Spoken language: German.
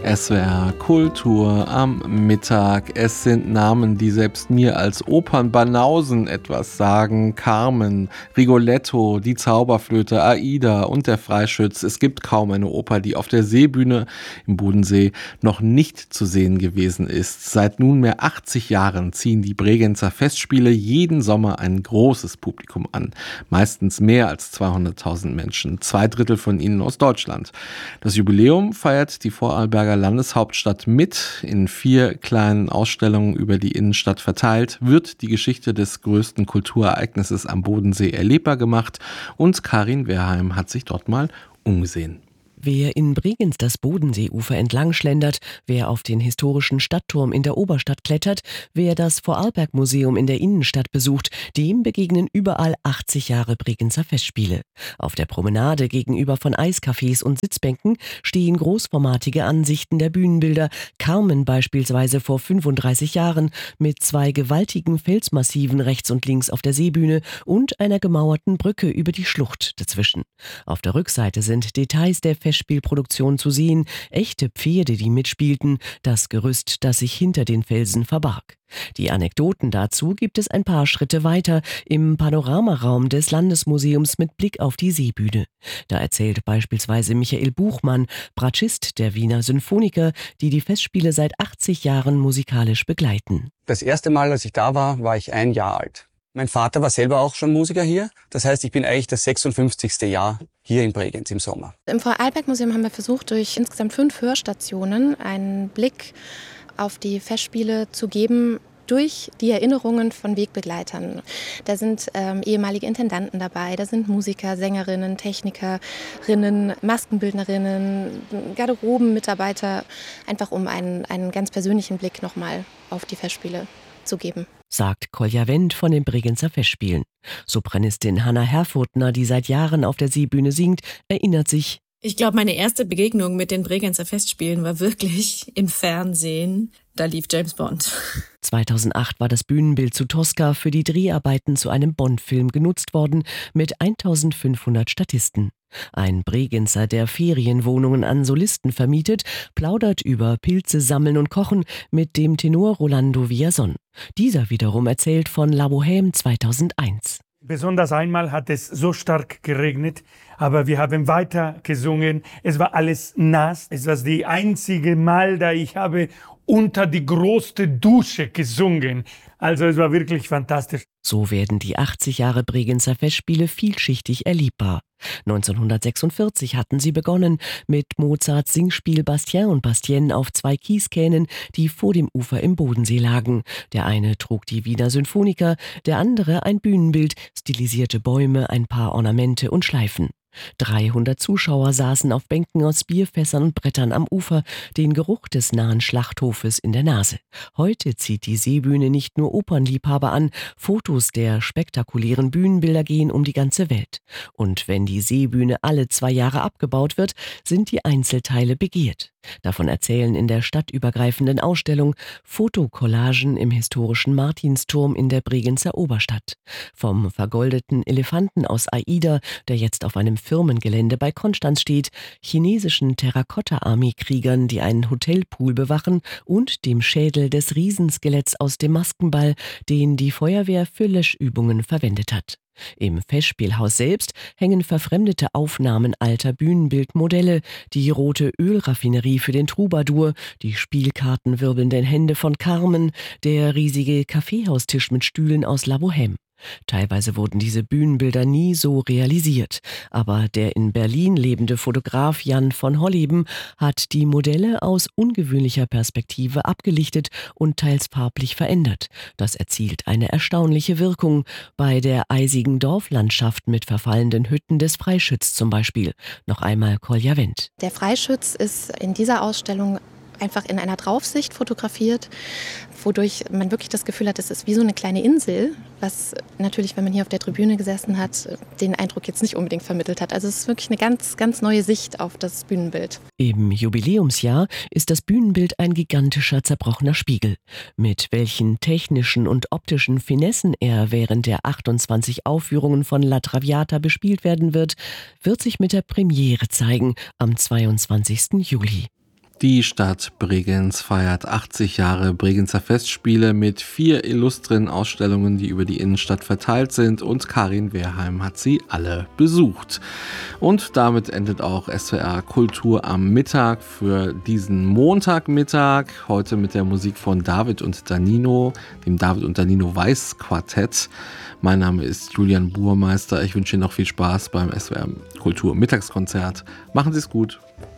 SWR Kultur am Mittag. Es sind Namen, die selbst mir als Opernbanausen etwas sagen. Carmen, Rigoletto, die Zauberflöte, Aida und der Freischütz. Es gibt kaum eine Oper, die auf der Seebühne im Bodensee noch nicht zu sehen gewesen ist. Seit nunmehr 80 Jahren ziehen die Bregenzer Festspiele jeden Sommer ein großes Publikum an. Meistens mehr als 200.000 Menschen, 2/3 von ihnen aus Deutschland. Das Jubiläum feiert die Vorarlberger Landeshauptstadt mit. In 4 kleinen Ausstellungen über die Innenstadt verteilt wird die Geschichte des größten Kulturereignisses am Bodensee erlebbar gemacht und Karin Wehrheim hat sich dort mal umgesehen. Wer in Bregenz das Bodenseeufer entlang schlendert, wer auf den historischen Stadtturm in der Oberstadt klettert, wer das Vorarlberg-Museum in der Innenstadt besucht, dem begegnen überall 80 Jahre Bregenzer Festspiele. Auf der Promenade gegenüber von Eiscafés und Sitzbänken stehen großformatige Ansichten der Bühnenbilder, Carmen beispielsweise vor 35 Jahren mit 2 gewaltigen Felsmassiven rechts und links auf der Seebühne und einer gemauerten Brücke über die Schlucht dazwischen. Auf der Rückseite sind Details der Festspielproduktion zu sehen, echte Pferde, die mitspielten, das Gerüst, das sich hinter den Felsen verbarg. Die Anekdoten dazu gibt es ein paar Schritte weiter im Panoramaraum des Landesmuseums mit Blick auf die Seebühne. Da erzählt beispielsweise Michael Buchmann, Bratschist der Wiener Symphoniker, die die Festspiele seit 80 Jahren musikalisch begleiten. Das erste Mal, als ich da war ich 1 Jahr alt. Mein Vater war selber auch schon Musiker hier. Das heißt, ich bin eigentlich das 56. Jahr hier in Bregenz im Sommer. Im Vorarlberg-Museum haben wir versucht, durch insgesamt 5 Hörstationen einen Blick auf die Festspiele zu geben, durch die Erinnerungen von Wegbegleitern. Da sind ehemalige Intendanten dabei, da sind Musiker, Sängerinnen, Technikerinnen, Maskenbildnerinnen, Garderobenmitarbeiter, einfach um einen ganz persönlichen Blick nochmal auf die Festspiele zu geben. Sagt Kolja Wendt von den Bregenzer Festspielen. Sopranistin Hanna Herfurtner, die seit Jahren auf der Seebühne singt, erinnert sich: Ich glaube, meine erste Begegnung mit den Bregenzer Festspielen war wirklich im Fernsehen. Da lief James Bond. 2008 war das Bühnenbild zu Tosca für die Dreharbeiten zu einem Bond-Film genutzt worden mit 1500 Statisten. Ein Bregenzer, der Ferienwohnungen an Solisten vermietet, plaudert über Pilze sammeln und kochen mit dem Tenor Rolando Villazón. Dieser wiederum erzählt von La Bohème 2001. Besonders einmal hat es so stark geregnet, aber wir haben weiter gesungen. Es war alles nass. Es war die einzige Mal, da ich habe unter die große Dusche gesungen. Also es war wirklich fantastisch. So werden die 80 Jahre Bregenzer Festspiele vielschichtig erlebbar. 1946 hatten sie begonnen mit Mozarts Singspiel Bastien und Bastienne auf 2 Kieskähnen, die vor dem Ufer im Bodensee lagen. Der eine trug die Wiener Symphoniker, der andere ein Bühnenbild, stilisierte Bäume, ein paar Ornamente und Schleifen. 300 Zuschauer saßen auf Bänken aus Bierfässern und Brettern am Ufer, den Geruch des nahen Schlachthofes in der Nase. Heute zieht die Seebühne nicht nur Opernliebhaber an, Fotos der spektakulären Bühnenbilder gehen um die ganze Welt. Und wenn die Seebühne alle 2 Jahre abgebaut wird, sind die Einzelteile begehrt. Davon erzählen in der stadtübergreifenden Ausstellung Fotokollagen im historischen Martinsturm in der Bregenzer Oberstadt. Vom vergoldeten Elefanten aus Aida, der jetzt auf einem Firmengelände bei Konstanz steht, chinesischen Terrakotta-Armeekriegern, die einen Hotelpool bewachen, und dem Schädel des Riesenskeletts aus dem Maskenball, den die Feuerwehr für Löschübungen verwendet hat. Im Festspielhaus selbst hängen verfremdete Aufnahmen alter Bühnenbildmodelle, die rote Ölraffinerie für den Troubadour, die spielkartenwirbelnden Hände von Carmen, der riesige Kaffeehaustisch mit Stühlen aus La Bohème. Teilweise wurden diese Bühnenbilder nie so realisiert, aber der in Berlin lebende Fotograf Jan von Holleben hat die Modelle aus ungewöhnlicher Perspektive abgelichtet und teils farblich verändert. Das erzielt eine erstaunliche Wirkung, bei der eisigen Dorflandschaft mit verfallenden Hütten des Freischütz zum Beispiel. Noch einmal Kolja Wendt. Der Freischütz ist in dieser Ausstellung einfach in einer Draufsicht fotografiert, wodurch man wirklich das Gefühl hat, es ist wie so eine kleine Insel, was natürlich, wenn man hier auf der Tribüne gesessen hat, den Eindruck jetzt nicht unbedingt vermittelt hat. Also es ist wirklich eine ganz, ganz neue Sicht auf das Bühnenbild. Im Jubiläumsjahr ist das Bühnenbild ein gigantischer zerbrochener Spiegel. Mit welchen technischen und optischen Finessen er während der 28 Aufführungen von La Traviata bespielt werden wird, wird sich mit der Premiere zeigen am 22. Juli. Die Stadt Bregenz feiert 80 Jahre Bregenzer Festspiele mit 4 illustren Ausstellungen, die über die Innenstadt verteilt sind, und Karin Wehrheim hat sie alle besucht. Und damit endet auch SWR Kultur am Mittag für diesen Montagmittag. Heute mit der Musik von David und Danino, dem David und Danino Weiß Quartett. Mein Name ist Julian Burmeister. Ich wünsche Ihnen noch viel Spaß beim SWR Kultur Mittagskonzert. Machen Sie es gut.